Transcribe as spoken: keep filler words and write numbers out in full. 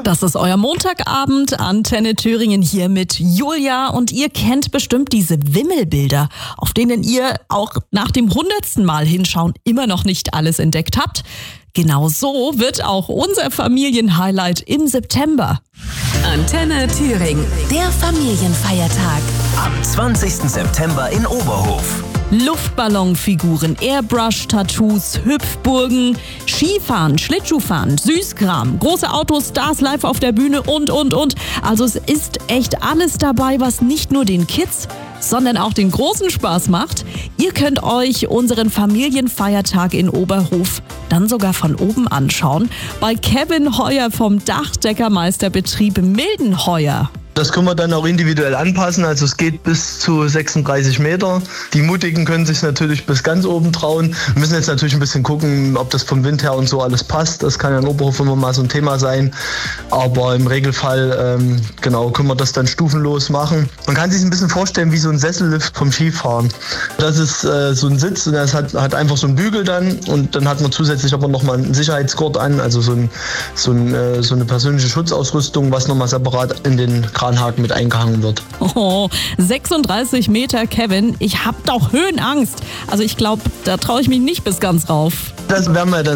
Das ist euer Montagabend, Antenne Thüringen hier mit Julia. Und ihr kennt bestimmt diese Wimmelbilder, auf denen ihr auch nach dem hundertsten Mal hinschauen immer noch nicht alles entdeckt habt. Genau so wird auch unser Familienhighlight im September. Antenne Thüringen, der Familienfeiertag. Am zwanzigsten September in Oberhof. Luftballonfiguren, Airbrush-Tattoos, Hüpfburgen, Skifahren, Schlittschuhfahren, Süßkram, große Autos, Stars live auf der Bühne und, und, und. Also es ist echt alles dabei, was nicht nur den Kids, sondern auch den großen Spaß macht. Ihr könnt euch unseren Familienfeiertag in Oberhof dann sogar von oben anschauen bei Kevin Heuer vom Dachdeckermeisterbetrieb Mildenheuer. Das können wir dann auch individuell anpassen, also es geht bis zu sechsunddreißig Meter. Die Mutigen können sich natürlich bis ganz oben trauen. Wir müssen jetzt natürlich ein bisschen gucken, ob das vom Wind her und so alles passt. Das kann ja in Oberhof immer mal so ein Thema sein. Aber im Regelfall, ähm, genau, können wir das dann stufenlos machen. Man kann sich ein bisschen vorstellen wie so ein Sessellift vom Skifahren. Das ist äh, so ein Sitz und das hat, hat einfach so einen Bügel dann und dann hat man zusätzlich aber nochmal einen Sicherheitsgurt an, also so, ein, so, ein, äh, so eine persönliche Schutzausrüstung, was nochmal separat in den Kranhaken mit eingehangen wird. Oh, sechsunddreißig Meter, Kevin. Ich hab doch Höhenangst. Also ich glaube, da traue ich mich nicht bis ganz rauf. Das werden wir dann